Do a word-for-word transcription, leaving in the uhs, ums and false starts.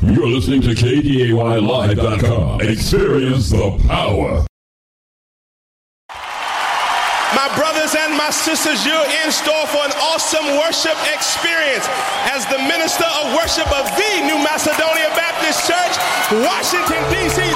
You're listening to K D A Y Live dot com. Experience the power. My brothers and my sisters, you're in store for an awesome worship experience as the minister of worship of the New Macedonia Baptist Church, Washington, D C